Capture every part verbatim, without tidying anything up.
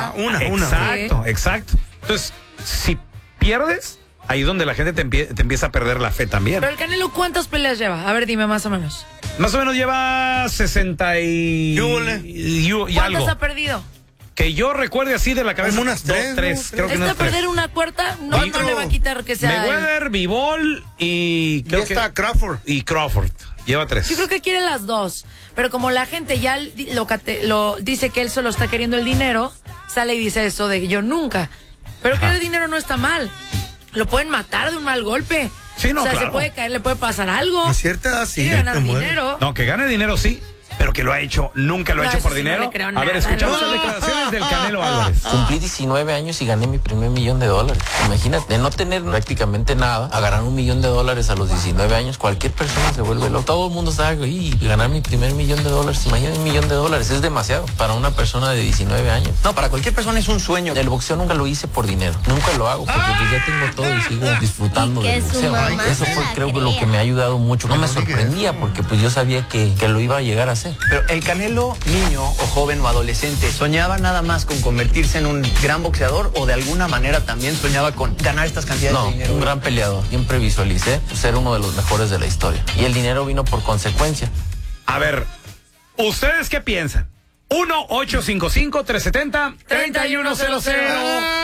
una, una, una. Exacto, Sí. exacto. Entonces, si pierdes, ahí es donde la gente te, empie- te empieza a perder la fe también. Pero el Canelo, ¿cuántas peleas lleva? A ver, dime más o menos. Más o menos lleva sesenta y, Yúbole. y, y ¿Cuántas algo. ha perdido? Que yo recuerde así de la cabeza. Como unas dos, tres, ¿no? tres. Creo que Esta unas tres. perder una cuarta no, no Otro. le va a quitar que sea. el- Mayweather, Bivol y creo Ya está que Crawford. y Crawford. Lleva tres. Yo creo que quiere las dos, pero como la gente ya lo, cate- lo dice que él solo está queriendo el dinero, sale y dice eso de yo nunca. Pero que el dinero no está mal. Lo pueden matar de un mal golpe. Sí, no, o sea, claro. se puede caer, le puede pasar algo. A cierta edad sí. Quiere ganar te muere. dinero. No, que gane dinero sí, pero que lo ha hecho, nunca lo ha No, hecho eso por sí no dinero. le creo A nada, ver, escuchamos no. las declaraciones del Canelo Álvarez. Cumplí diecinueve años y gané mi primer millón de dólares. Imagínate, de no tener prácticamente nada a ganar un millón de dólares a los diecinueve años, cualquier persona se vuelve loca. Todo el mundo sabe, y ganar mi primer millón de dólares, imagínate un millón de dólares, es demasiado para una persona de diecinueve años. No, para cualquier persona es un sueño. El boxeo nunca lo hice por dinero, nunca lo hago, porque pues ya tengo todo y sigo disfrutando Y que del su boxeo. mamá Eso se fue la creo que crea. lo que me ha ayudado mucho. No me No digas sorprendía porque pues yo sabía que, que lo iba a llegar a hacer. Pero el Canelo, niño o joven o adolescente, ¿soñaba nada más con convertirse en un gran boxeador o de alguna manera también soñaba con ganar estas cantidades No, de dinero? un gran peleador. Siempre visualicé ser uno de los mejores de la historia. Y el dinero vino por consecuencia. A ver, ¿ustedes qué piensan? uno ocho cinco cinco, tres siete cero, tres uno cero cero.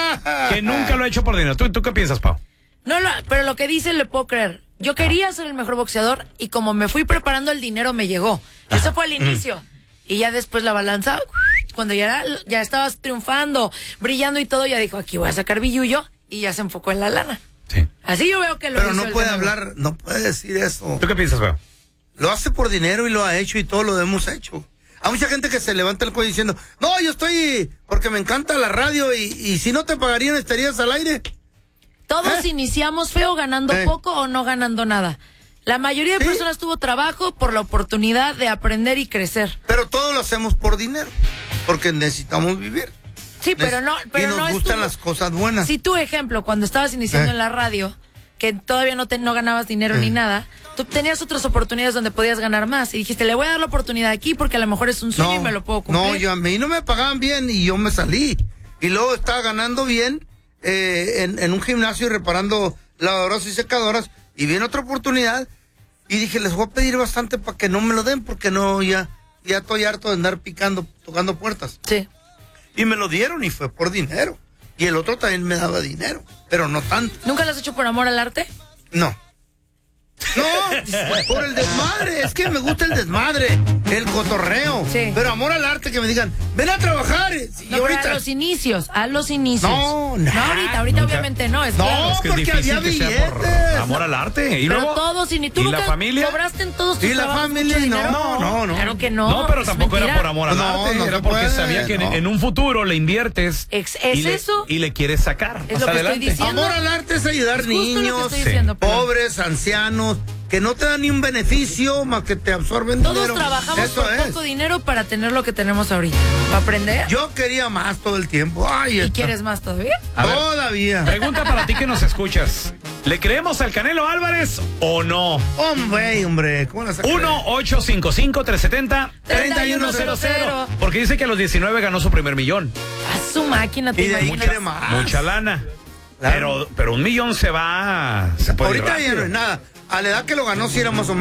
Que nunca lo ha hecho por dinero. ¿Tú, tú qué piensas, Pau? No, lo- pero lo que dice le puedo creer. Yo quería ser el mejor boxeador y como me fui preparando el dinero me llegó. Eso fue al inicio. Y ya después la balanza, cuando ya, era- ya estabas triunfando, brillando y todo, ya dijo, aquí voy a sacar billullo y ya se enfocó en la lana. Sí. Así yo veo que lo Pero hizo no el puede Canelo. hablar, no puede decir eso. ¿Tú qué piensas, Pau? Lo hace por dinero y lo ha hecho y todo lo hemos hecho. Hay mucha gente que se levanta el cuello diciendo, no, yo estoy porque me encanta la radio y, y si no te pagarían estarías al aire. Todos ¿Eh? iniciamos feo ganando Eh. poco o no ganando nada. La mayoría de Sí. personas tuvo trabajo por la oportunidad de aprender y crecer. Pero todo lo hacemos por dinero, porque necesitamos vivir. Sí, pero no, pero y nos no es gustan tu- las cosas buenas. Si tu ejemplo, cuando estabas iniciando Eh. en la radio, que todavía no, te, no ganabas dinero Eh. ni nada, tú tenías otras oportunidades donde podías ganar más. Y dijiste, le voy a dar la oportunidad aquí porque a lo mejor es un sueño y me lo puedo cumplir. no, yo, a mí no me pagaban bien y yo me salí. Y luego estaba ganando bien eh, en, en un gimnasio reparando lavadoras y secadoras. Y viene otra oportunidad. Y dije, les voy a pedir bastante para que no me lo den porque no, ya, ya estoy harto de andar picando, tocando puertas. Sí. Y me lo dieron y fue por dinero. Y el otro también me daba dinero, pero no tanto. ¿Nunca lo has hecho por amor al arte? No. No, por el desmadre, es que me gusta el desmadre, el cotorreo. Sí. Pero amor al arte, que me digan, ven a trabajar. Y No, pero ahorita. a los inicios, a los inicios. No, no nah, ahorita, ahorita nunca. obviamente no, es No, claro. Es que es porque difícil había que sea por billetes. amor al arte. ¿Y Pero luego? todos, y ni tú ¿Y nunca la familia? cobraste en todos tus ¿Y la trabajos familia? mucho No, dinero? no, no. Claro que no. No, pero es tampoco era mentira. por amor al No, arte. no era se porque puede, sabía que en, no. en un futuro le inviertes. Ex- ¿es y le- eso? Y le quieres sacar. Es más lo que estoy adelante. diciendo. Amor al arte es ayudar Es justo lo que niños, estoy sí. diciendo, pero pobres, ancianos, que no te dan ni un beneficio más que te absorben todos dinero. trabajamos Eso por es. poco dinero para tener lo que tenemos ahorita. ¿Para aprender? Yo quería más todo el tiempo. Ay, ¿Y esta- quieres más todavía? A ver. Todavía. Pregunta para ti que nos escuchas. ¿Le creemos al Canelo Álvarez o no? Hombre, hombre, ¿cómo la sacas? uno ocho cinco cinco, tres siete cero, tres uno cero cero. Porque dice que a los diecinueve ganó su primer millón. A su máquina, te Y de ahí imaginas. quiere más. Mucha lana. Claro. Pero, pero un millón se va. Se puede ir Ahorita ya rápido. no es nada. A la edad que lo ganó, sí era más o menos.